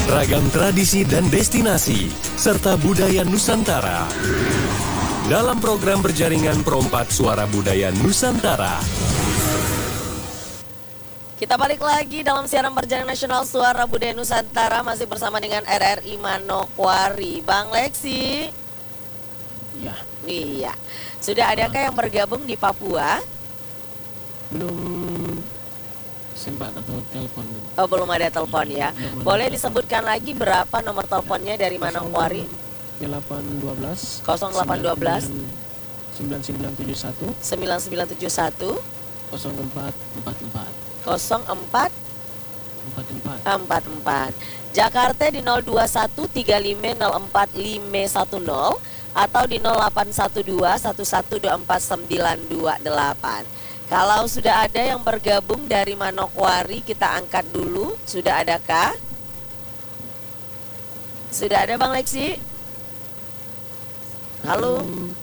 ragam tradisi dan destinasi, serta budaya Nusantara. Dalam program berjaringan Perompak Suara Budaya Nusantara. Kita balik lagi dalam siaran berjaringan nasional Suara Budaya Nusantara, masih bersama dengan RRI Manokwari. Bang Leksi. Ya. Iya. Sudah adakah yang bergabung di Papua? Belum sempat atau telepon. Oh, belum ada telepon ya. Boleh disebutkan lagi berapa nomor teleponnya dari Manokwari? 0812 0812 9971 9971 0444 04 44. 44. Jakarta di 02135045510 atau di 081211249228. Kalau sudah ada yang bergabung dari Manokwari, kita angkat dulu. Sudah adakah? Sudah ada Bang Leksi? Halo?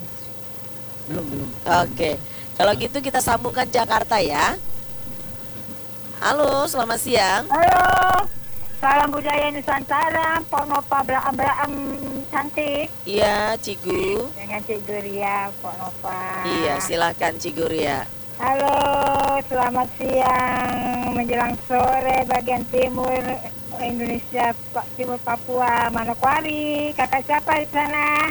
Belum. Oke. Kalau gitu kita sambungkan Jakarta ya. Halo, selamat siang. Halo, salam budaya Nusantara, Pok Nova Braam cantik. Iya, Cigu. Dengan Cik Guria, Pok Nova. Iya, silakan Ciguria. Halo, selamat siang menjelang sore bagian timur Indonesia, timur Papua, Manokwari. Kakak siapa di sana?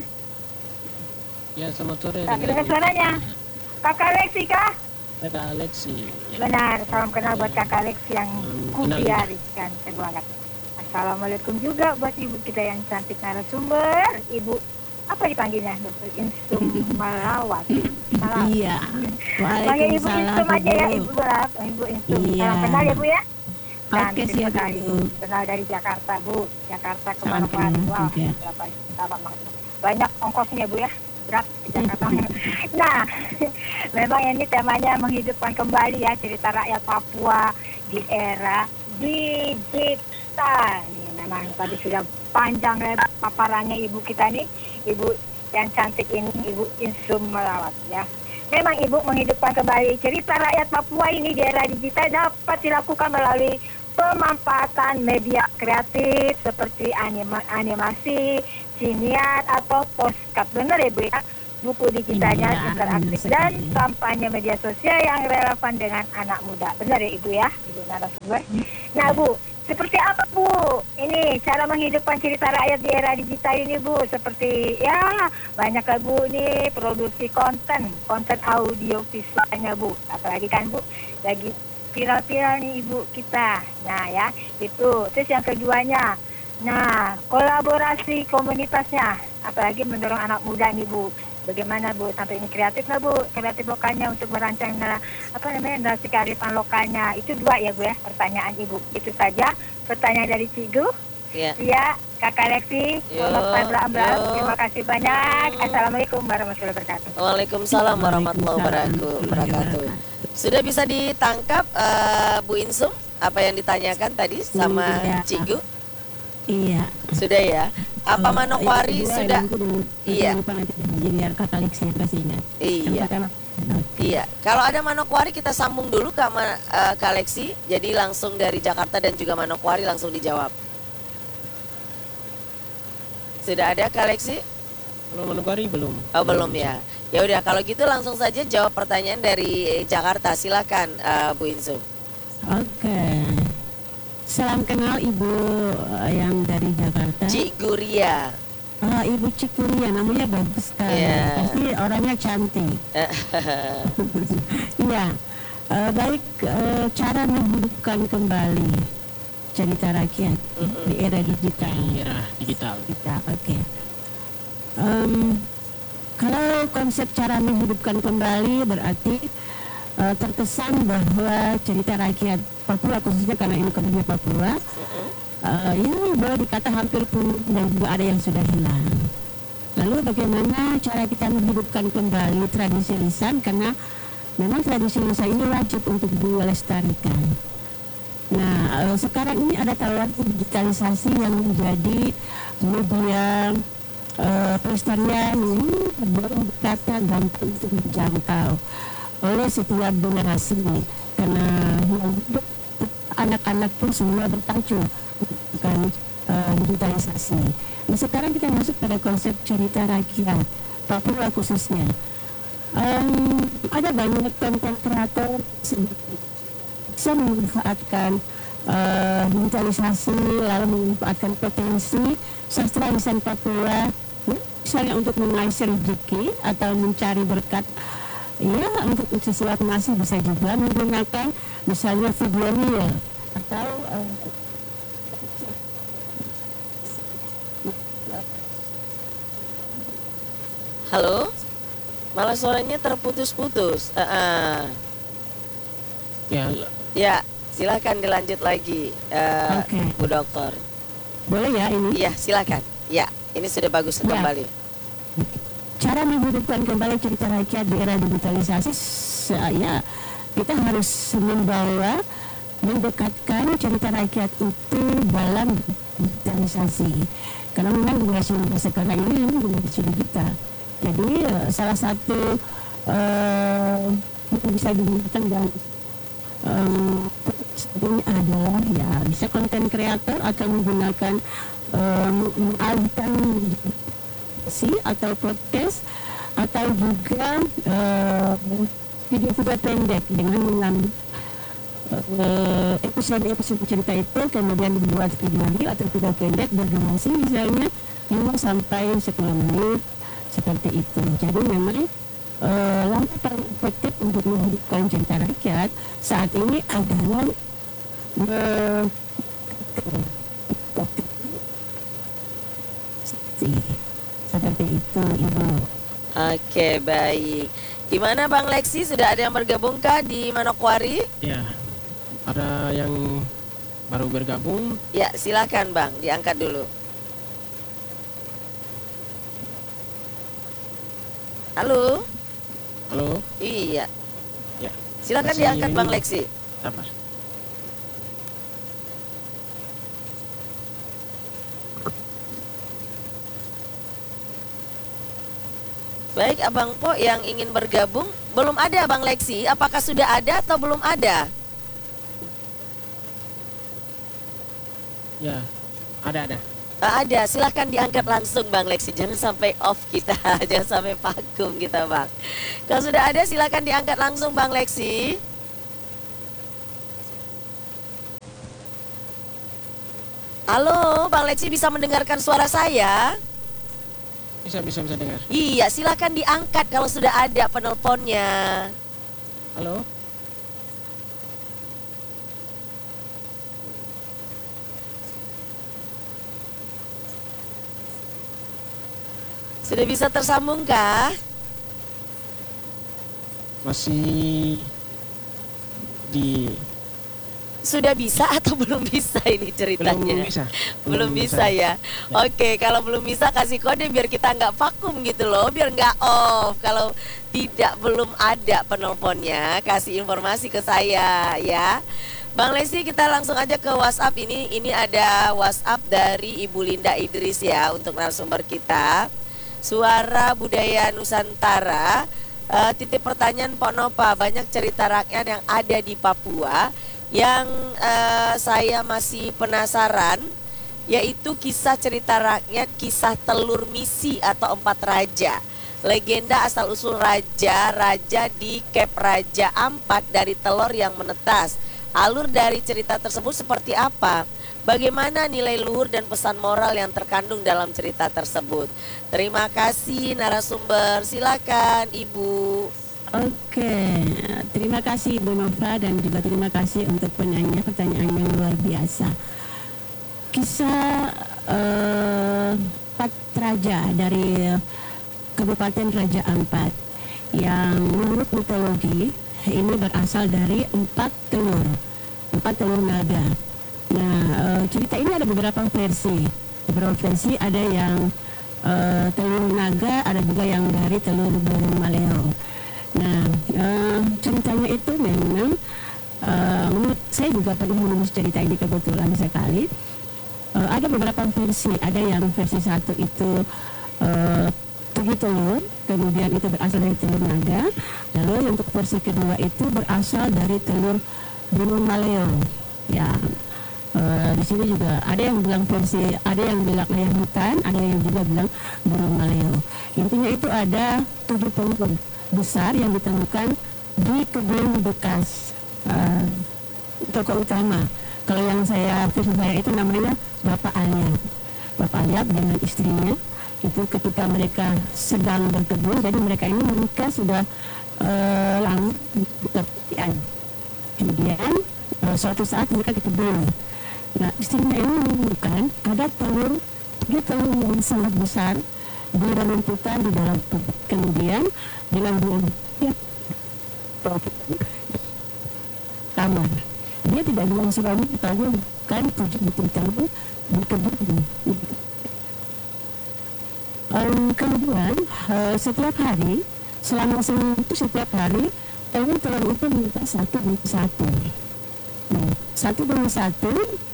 Ya, selamat sore. Tak dengar suaranya. Kakak Leksi kah? Kakak Alexi. Ya. Benar, salam kenal buat Kakak Leksi yang Kenal. kubiariskan semangat. Assalamualaikum juga buat ibu kita yang cantik narasumber, Ibu apa dipanggilnya? Dr. Insum Malawat. Iya. Panggil Ibu Waalaikumsalam. Insum aja ya, Ibu Insum. Iya. Salam kenal ya Bu ya. Oke, siap sekali. Bu. Kenal dari Jakarta Bu. Jakarta ke Salam Manokwari. kenal Wah, juga. berapa banyak ongkosnya Bu ya. Berat di Jakarta. Nah, memang ini temanya menghidupkan kembali ya cerita rakyat Papua di era digital. Ini memang tadi sudah panjang lebar paparannya ibu kita nih, ibu yang cantik ini, Ibu Insum Melawat ya. Memang ibu menghidupkan kembali cerita rakyat Papua ini di era digital dapat dilakukan melalui pemanfaatan media kreatif seperti animasi, siniat atau postcard. Benar ya Bu ya? Buku digitalnya Iya, interaktif benar dan sekali. kampanye media sosial yang relevan dengan anak muda. Benar ya Ibu ya? Ibu narasumber. Nah Bu, seperti apa Bu? Ini cara menghidupkan cerita rakyat di era digital ini Bu. Seperti ya banyak lah Bu nih produksi konten audio visualnya Bu. Apalagi kan Bu, lagi viral-viral nih Ibu kita. Nah ya, itu. Terus yang keduanya, nah kolaborasi komunitasnya. Apalagi mendorong anak muda nih Bu. Bagaimana Bu, sampai ini kreatif lah Bu, kreatif lokalnya untuk merancang narasi kearifan lokalnya. Itu dua ya Bu ya, pertanyaan Ibu. Itu saja pertanyaan dari Cigu. Ya. Ya, Kakak Leksi, Yo, Bram. yo. Terima kasih banyak. Assalamualaikum warahmatullahi wabarakatuh. Waalaikumsalam warahmatullahi wabarakatuh. Sudah bisa ditangkap Bu Insum apa yang ditanyakan tadi sama Iya. Cigu? Iya. Sudah ya. Apa Manokwari sudah? Iya. Biar Kakak Alexi yang kasih ingat. Iya. Iya. Kalau ada Manokwari kita sambung dulu ke Kak Leksi. Jadi langsung dari Jakarta dan juga Manokwari langsung dijawab. Sudah ada Kak Leksi? Kalau Manokwari belum. Oh, belum ya. Ya udah kalau gitu langsung saja jawab pertanyaan dari Jakarta. Silakan Bu Insum. Oke. Salam kenal Ibu yang dari Jakarta. Ciguria. Ibu Cikuria, namanya bagus sekali. Iya. Pasti orangnya cantik. Iya. Baik, cara menghidupkan kembali cerita rakyat di era digital. Era digital. Oke. Kalau konsep cara menghidupkan kembali berarti terkesan bahwa cerita rakyat Papua, khususnya karena ini kondisi Papua, ya boleh dikata hampir punah dan juga ada yang sudah hilang. Lalu bagaimana cara kita menghidupkan kembali tradisi lisan, karena memang tradisi lisan ini wajib untuk dilestarikan. Nah, sekarang ini ada tawaran digitalisasi yang menjadi media pelestarian ini baru kata gampang untuk dijangkau oleh setiap generasi, karena anak-anak pun semua berpacu kan digitalisasi. Nah, sekarang kita masuk pada konsep cerita rakyat Papua khususnya. Ada banyak konten kreator bisa memanfaatkan digitalisasi, lalu memanfaatkan potensi sastra lisan Papua, misalnya untuk mengais rezeki atau mencari berkat, ya untuk sesuatu masih bisa juga menggunakan misalnya video real atau Halo? Malah suaranya terputus-putus. Ya, Ya, silakan dilanjut lagi, Oke. Bu Dokter. boleh ya ini. Iya, silakan. Ya, ini sudah bagus Ya. kembali. Cara menghidupkan kembali cerita rakyat di era digitalisasi, saya kita harus mendekatkan cerita rakyat itu dalam digitalisasi. Karena memang generasi muda sekarang ini memang generasi digital. Jadi salah satu yang bisa digunakan dalam ini adalah ya bisa konten kreator akan menggunakan mengalihkan atau podcast atau juga video-video pendek dengan mengambil episode cerita itu kemudian dibuat video atau video pendek berdurasi misalnya 5 sampai 10 menit seperti itu. Jadi memang langkah paling efektif untuk menghidupkan cerita rakyat saat ini adalah seperti itu, Ibu. Oke, baik. Gimana Bang Lexi, sudah ada yang bergabungkah di Manokwari? ya. Ada yang baru bergabung. Ya, silakan Bang, diangkat dulu. Halo? Halo, Iya. ya. Silakan Masih diangkat ini. Bang Lexi. Sabar. Baik, Abang Po yang ingin bergabung, belum ada Bang Lexi. Apakah sudah ada atau belum ada? Ya, ada. Ada, silahkan diangkat langsung Bang Lexi. Jangan sampai off kita, jangan sampai vakum kita Bang. Kalau sudah ada silahkan diangkat langsung Bang Lexi. Halo, Bang Lexi bisa mendengarkan suara saya? Bisa dengar. Iya, silahkan diangkat kalau sudah ada penelponnya. Halo. Sudah bisa tersambung kah? Masih di Sudah bisa atau belum bisa ini ceritanya? belum bisa. Belum bisa ya. Oke, kalau belum bisa kasih kode biar kita nggak vakum gitu loh, biar nggak off. Kalau belum ada penelponnya, kasih informasi ke saya ya. Bang Lesti, kita langsung aja ke WhatsApp ini. Ini ada WhatsApp dari Ibu Linda Idris ya untuk narasumber kita. Suara Budaya Nusantara. Titip pertanyaan Pak Nova, banyak cerita rakyat yang ada di Papua yang saya masih penasaran, yaitu kisah cerita rakyat, kisah telur misi atau 4 raja. Legenda asal-usul raja di Kep Raja Ampat dari telur yang menetas. Alur dari cerita tersebut seperti apa? Bagaimana nilai luhur dan pesan moral yang terkandung dalam cerita tersebut? Terima kasih narasumber, silakan Ibu. Oke, terima kasih Bu Nova dan juga terima kasih untuk pertanyaan yang luar biasa. Kisah Empat Raja dari Kabupaten Raja Ampat yang menurut mitologi ini berasal dari 4 telur naga. Nah, cerita ini ada beberapa versi. Ada yang telur naga, ada juga yang dari telur burung maleo. Nah, ceritanya itu memang menurut saya juga pernah menulis cerita ini kebetulan sekali. Ada beberapa versi. Ada yang versi 1 itu 7 telur, kemudian itu berasal dari telur naga. Lalu untuk versi kedua itu berasal dari telur burung maleo. Ya. Di sini juga ada yang bilang versi, ada yang bilang ayam hutan, ada yang juga bilang burung maleo. Intinya itu ada 7 pohon besar yang ditemukan di kebun bekas toko utama. Kalau yang versi saya itu namanya Bapak Alyab. Bapak Alyab dengan istrinya itu ketika mereka sedang berkebun, jadi mereka ini menikah sudah lama berkepian. Kemudian suatu saat mereka di kebun. Nah, istrinya ini menemukan ada telur yang sangat besar di rumputan di dalam kebun. Kemudian dengan kamar, dia tidak bilang suami tahu kan 7 butir telur di kebun. Kemudian setiap hari selama seminggu itu setiap hari telur itu minta satu demi satu. Nah, satu demi satu.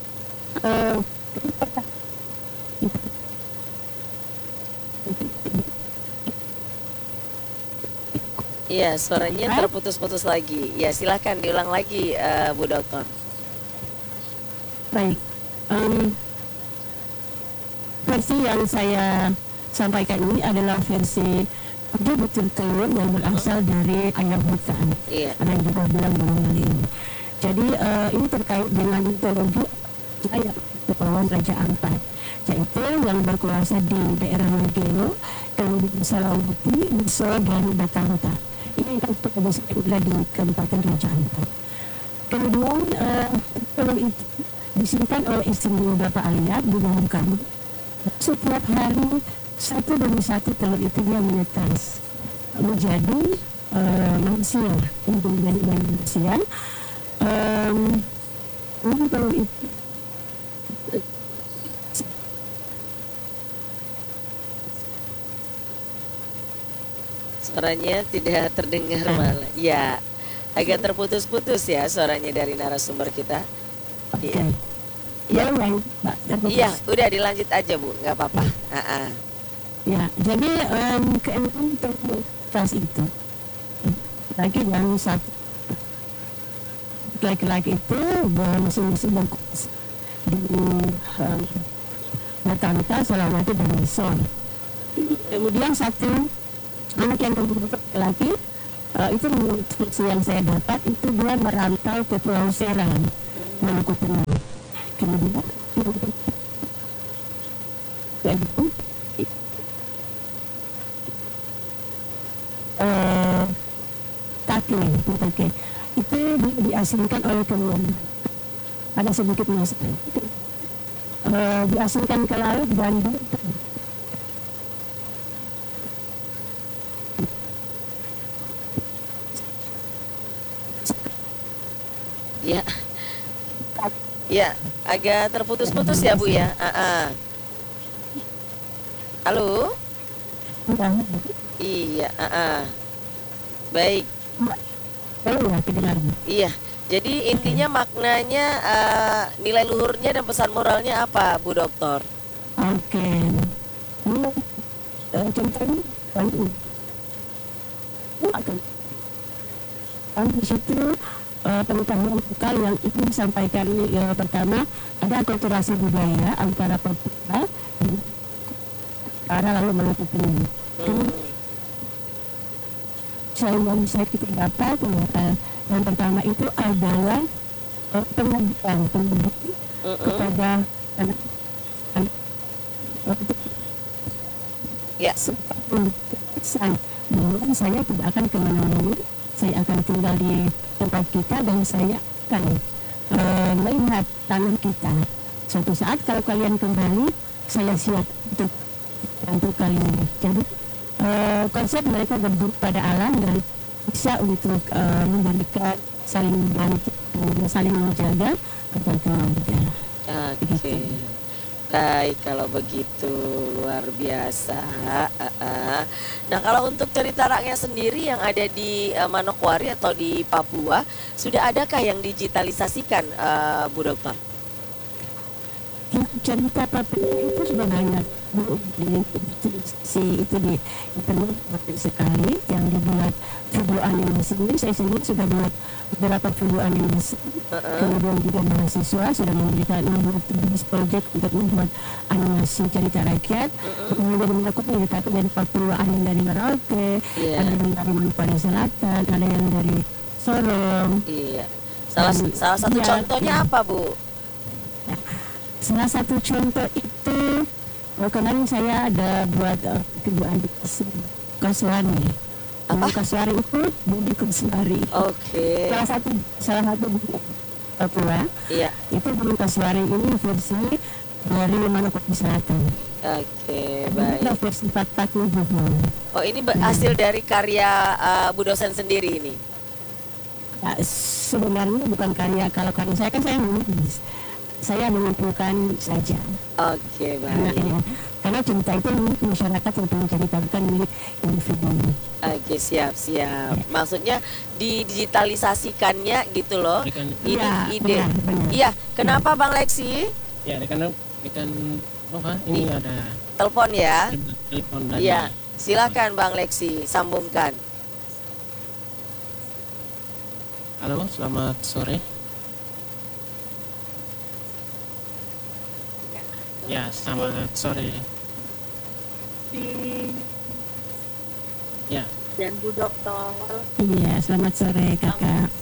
Iya, suaranya terputus-putus lagi. Ya, silahkan diulang lagi, Bu Dokter. Baik, versi yang saya sampaikan ini adalah versi ada butir telur yang berasal dari ayam hutan. Iya. Ada yang juga bilang burung maleo. Jadi ini terkait dengan mitologi ayam kepulauan Raja Ampat, yaitu yang berkuasa di daerah Magero, kemudian Salawati, Biso, dan Batanta. Ini yang terjadi di Kabupaten Raja Ampat. Kemudian telur itu disimpan oleh istrinya Bapak Alyab di dalam kamar. Setiap hari satu demi satu telur itu dia menetas menjadi manusia, untuk menjadi manusia. Telur itu Suaranya tidak terdengar malah. Ya, agak terputus-putus ya suaranya dari narasumber kita. Iya. Iya, iya, udah dilanjut aja Bu, nggak apa-apa. Ya, jadi keenam tas itu lagi yang satu laki-laki itu bermusim-musim di Batanta, Salawati, dan Biso. Kemudian satu anak yang laki itu menurut fiksi yang saya dapat itu dia merantau ke Pulau Seram, Maluku Tengah. Kemudian kaki itu diasingkan oleh keluarga. Ada sedikit masalah. Diasingkan ke laut dan ya, ya agak terputus-putus ya Bu ya. Halo. Iya. Baik. Iya. Jadi intinya maknanya nilai luhurnya dan pesan moralnya apa Bu Dokter? Oke. Contohnya di situ pengetahuan lokal yang itu disampaikan pertama ada akulturasi budaya antara Papua dan lalu melakukan yang saya kita dapat yang pertama itu adalah pendidikan kepada anak ya. Bahwa saya tidak akan kemana-mana, saya akan tinggal di tempat kita dan saya akan melihat tanah kita. Suatu saat kalau kalian kembali, saya siap untuk bantu kalian. Jadi konsep mereka berguru pada alam dan bisa untuk memberikan saling membantu, saling menjaga kepada keluarga. Oke. Baik, kalau begitu luar biasa. Nah, kalau untuk cerita rakyat sendiri yang ada di Manokwari atau di Papua, sudah adakah yang digitalisasikan, Bu Dokter? Cerita Papua itu sudah banyak. si itu di internet banyak sekali yang dibuat video animasi. Ini saya sendiri sudah buat beberapa video animasi. Kemudian juga mahasiswa sudah memberikan membuat project untuk membuat animasi cerita rakyat. Kemudian aku menceritakan dari Papua, ada yang dari Merauke, ada yang dari Manokwari Selatan, ada yang dari Sorong. Iya. Salah satu contohnya apa, Bu? Salah satu contoh itu kemarin saya ada buat kedua adik Kaswari. Apa? Kaswari itu Budi Kaswari. Oke. Salah satu Papua. Iya. Itu Budi Kaswari ini versi dari Manokwari Selatan. Oke, Ini baik. versi 4 juga. Oh, ini hasil dari karya Bu dosen sendiri ini. Ya, sebenarnya bukan karya, kalau karya saya kan saya menulis. Saya mengumpulkan saja. Oke, baik. Karena cerita itu milik masyarakat untuk menceritakan milik individu. Oke, siap. Maksudnya didigitalisasikannya gitu loh. Ini Iya, ide. benar. Iya, kenapa Bang Lexi? Ya, karena ini ada Telepon ya. telepon dari. Iya, silakan Bang Lexi, sambungkan. Halo, selamat sore. Ya, selamat sore. Ya, Dan Bu Dokter Iya, selamat sore kakak.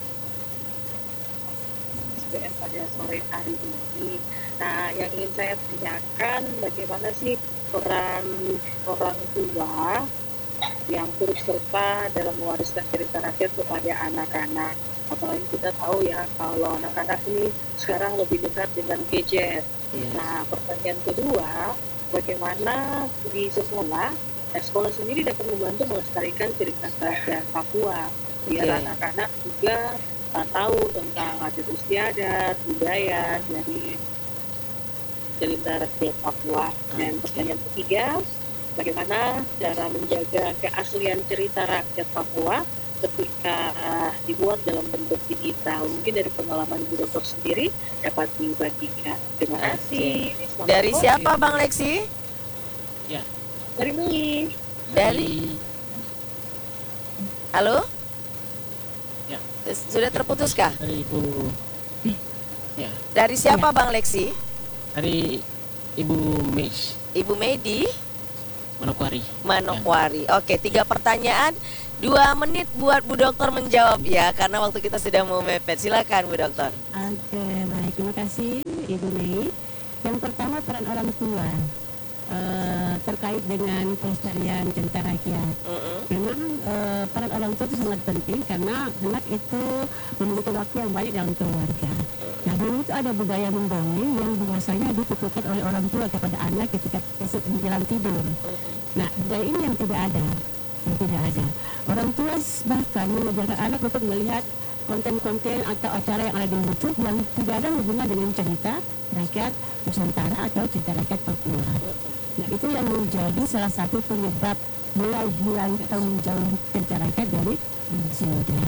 SBM pada sore hari ini. Nah, yang ingin saya tanyakan bagaimana sih peran orang tua yang turut serta dalam mewariskan cerita rakyat kepada anak-anak. Apalagi kita tahu ya kalau anak-anak ini sekarang lebih dekat dengan gadget. Iya. Nah, pertanyaan kedua, bagaimana di sekolah sendiri dapat membantu melestarikan cerita rakyat Papua biar Oke. anak-anak juga tahu tentang adat istiadat, budaya dari cerita rakyat Papua. Dan pertanyaan ketiga, bagaimana cara menjaga keaslian cerita rakyat Papua ketika dibuat dalam bentuk digital? Mungkin dari pengalaman Bu Dokter sendiri dapat dibagikan. Terima kasih. Selamat Dari sore. siapa Bang Lexi? ya. Dari Mei. Dari Halo? Ya. Sudah terputus kah? Dari Ibu. Ya, Dari siapa Bang Lexi? dari Ibu Miss Ibu Medi Manokwari. Manokwari. Oke, 3 pertanyaan, 2 menit buat Bu Dokter menjawab ya, karena waktu kita sudah mau mepet. Silakan Bu Dokter. Oke, baik. Terima kasih Ibu Mei. Yang pertama, peran orang tua terkait dengan pelestarian cerita rakyat. Memang peran orang tua itu sangat penting karena anak itu memiliki waktu yang banyak dalam keluarga. Nah, dulu itu ada budaya mendongeng yang biasanya dituturkan oleh orang tua kepada anak ketika besok menjelang tidur. Nah, budaya ini yang tidak ada. Orang tua bahkan mengajarkan anak untuk melihat konten-konten atau acara yang ada di YouTube yang tidak ada hubungan dengan cerita rakyat Nusantara atau cerita rakyat Papua. Nah, itu yang menjadi salah satu penyebab mulai hilang atau menjauh cerita rakyat dari Indonesia muda.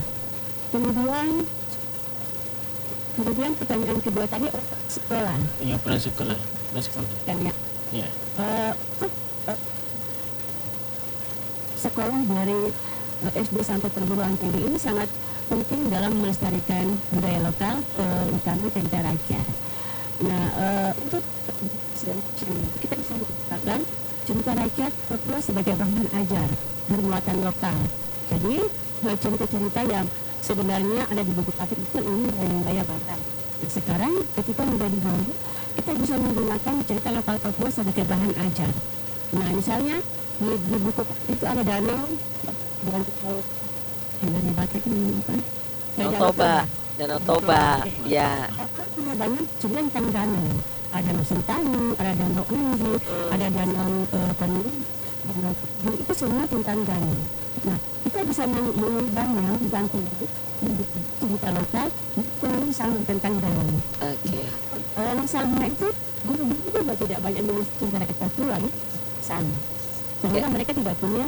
Kemudian pertanyaan kedua tadi sekolah. Ya, peran sekolah. Kan ya. Ya. Sekolah dari SD sampai perguruan tinggi ini sangat penting dalam melestarikan budaya lokal, terutama cerita rakyat. Nah, untuk kita bisa menggunakan cerita rakyat Papua sebagai bahan ajar bermuatan lokal. Jadi cerita-cerita yang sebenarnya ada di buku Patik itu ini dari wilayah Batak. Sekarang ketika menjadi guru, kita bisa menggunakan cerita lokal Papua sebagai bahan ajar. Nah, misalnya di buku itu ada danau dari Batak ini apa? Danau Toba. Ya. Ada banyak sebenarnya tentang danau. Ada Nusantara, ada danau Unggu, ada danau itu semua tentang danau. Nah, kita bisa mengubahnya digantung cerita lokal itu sama tentang danau. Oke. Sama itu guru-guru juga tidak banyak menulis cerita rakyat Papua sama. Sehingga mereka tidak punya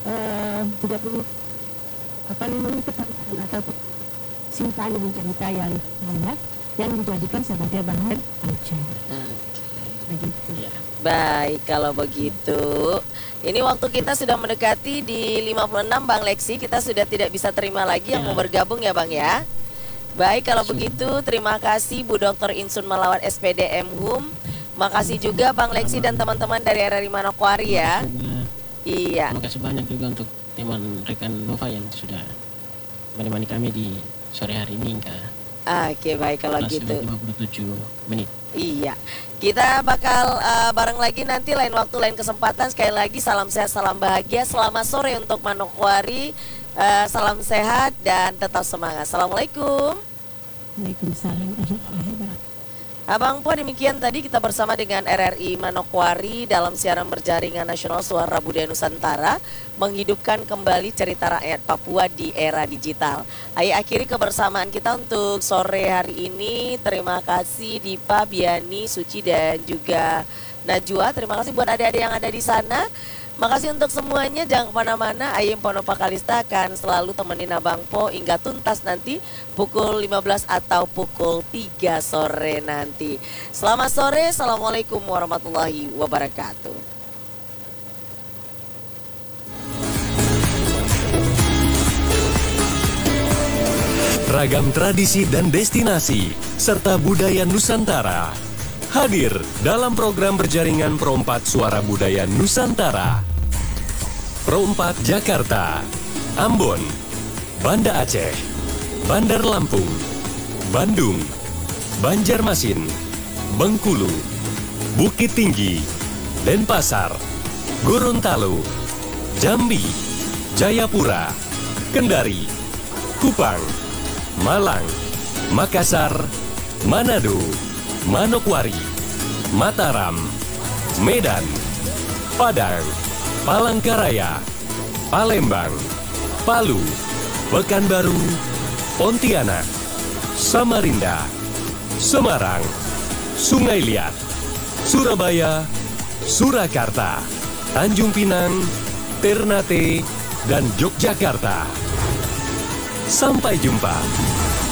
ketakutan atau simpanan cerita yang banyak yang dijadikan sebagai bahan ajar. Begitu. Ya. Baik, kalau begitu. Ini waktu kita sudah mendekati di 56 Bang Leksi. Kita sudah tidak bisa terima lagi yang mau bergabung ya Bang ya. Baik, kalau begitu terima kasih Bu Dr. Insun Malawan SPD MHUM. Makasih juga Bang Leksi dan teman-teman dari RRI Manokwari ya. Iya. Terima kasih banyak juga untuk teman rekan Nova yang sudah menemani kami di sore hari ini Kak. Oke, baik kalau Masih gitu. 57 menit. Iya, kita bakal bareng lagi nanti lain waktu, lain kesempatan. Sekali lagi salam sehat, salam bahagia. Selamat sore untuk Manokwari. Salam sehat dan tetap semangat. Assalamualaikum. Waalaikumsalam warahmatullahi wabarakatuh. Abang Po, demikian tadi kita bersama dengan RRI Manokwari dalam siaran berjaringan nasional Suara Budaya Nusantara, menghidupkan kembali cerita rakyat Papua di era digital. Ayo akhiri kebersamaan kita untuk sore hari ini. Terima kasih Dipa, Biani, Suci dan juga Najwa. Terima kasih buat adik-adik yang ada di sana. Makasih untuk semuanya, jangan kemana-mana. Ayem Ponopa Kalista akan selalu temenin Abang Po hingga tuntas nanti pukul 15 atau pukul 3 sore nanti. Selamat sore, Assalamualaikum warahmatullahi wabarakatuh. Ragam tradisi dan destinasi, serta budaya Nusantara hadir dalam program berjaringan Pro4 Suara Budaya Nusantara. Pro4 Jakarta, Ambon, Banda Aceh, Bandar Lampung, Bandung, Banjarmasin, Bengkulu, Bukit Tinggi, Denpasar, Gorontalo, Jambi, Jayapura, Kendari, Kupang, Malang, Makassar, Manado, Manokwari, Mataram, Medan, Padang, Palangkaraya, Palembang, Palu, Pekanbaru, Pontianak, Samarinda, Semarang, Sungai Liat, Surabaya, Surakarta, Tanjung Pinang, Ternate, dan Yogyakarta. Sampai jumpa.